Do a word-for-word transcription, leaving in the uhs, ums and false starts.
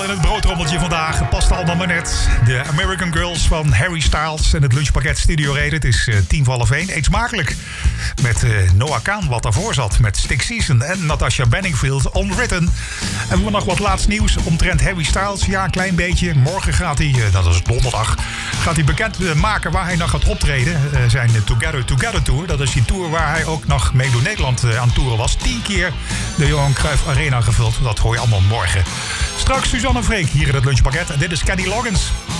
in het broodrommeltje vandaag. Past allemaal maar net. De American Girls van Harry Styles en het lunchpakket Studio Reden. Het is uh, tien voor half één. Eet smakelijk. Met uh, Noah Kahan wat daarvoor zat. Met Stick Season en Natasha Bedingfield Unwritten. En we nog wat laatst nieuws omtrent Harry Styles. Ja, een klein beetje. Morgen gaat hij, uh, dat is donderdag, gaat hij bekend uh, maken waar hij nog gaat optreden. Uh, zijn Together Together Tour. Dat is die tour waar hij ook nog mee door Nederland uh, aan toeren was. Tien keer de Johan Cruijff Arena gevuld. Dat hoor je allemaal morgen. Straks Suzanne Freek hier in het lunchpakket. En dit is Kenny Loggins.